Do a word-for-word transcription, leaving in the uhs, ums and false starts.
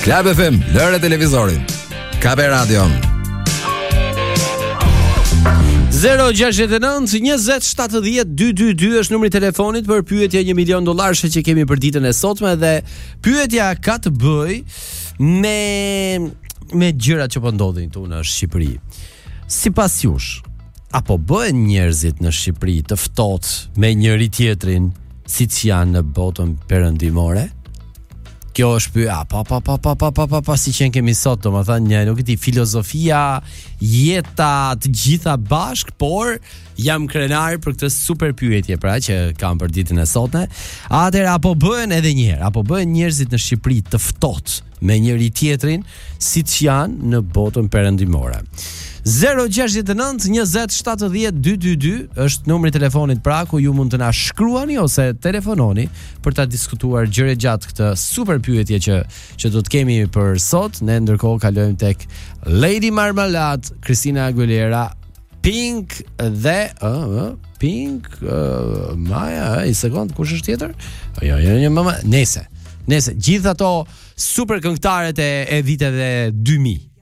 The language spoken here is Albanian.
Club F M, lëre televizorin. Kabe Radio. zero gjasht e nëntë njëzet shtatëdhjetë dytydy është numri i telefonit për pyetje një milion dollarësh që kemi për ditën e sotme dhe pyetja ka të bëj me me gjërat që po ndodhin këtu në Shqipëri. Sipas jush, apo bëhen njerëzit në Shqipëri të ftohtë me njëri tjetrin siç janë në botën perëndimore? Kjo është pyetja, pa pa pa pa pa pa pa pa si që kemi sot, domethënë një nuk e di filozofia, jeta, të gjitha bashk, por jam krenar për këtë super pyetje pra që kam për ditën e sotme. Atëherë apo bëhen edhe një herë, apo bëhen njerëzit në Shqipëri të ftohtë me njëri tjetrin siç janë në botën perëndimore? zero gjasht e nëntë njëzet shtatëdhjetë dytydy është numri i telefonit pra ku ju mund të na shkruani ose telefononi për ta diskutuar gjëre gjatë këtë super pyetje që që do të kemi për sot. Ne ndërkohë kalojmë tek Lady Marmalade, Christina Aguilera, Pink dhe uh, uh, Pink uh, Maja, i sekond, kush është tjetër? Jo, jo, jo, mama, nese. Nese, gjithë ato super këngëtarët e, e viteve dy mijë.